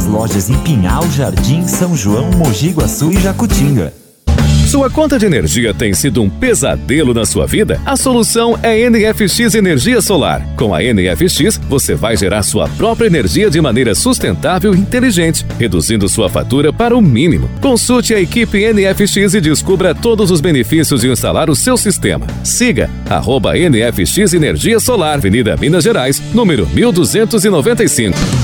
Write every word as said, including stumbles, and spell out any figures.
lojas em Pinhal, Jardim, São João, Mogi Guaçu e Jacutinga. Sua conta de energia tem sido um pesadelo na sua vida? A solução é N F X Energia Solar. Com a N F X, você vai gerar sua própria energia de maneira sustentável e inteligente, reduzindo sua fatura para o mínimo. Consulte a equipe N F X e descubra todos os benefícios de instalar o seu sistema. Siga arroba N F X Energia Solar, Avenida Minas Gerais, número mil duzentos e noventa e cinco.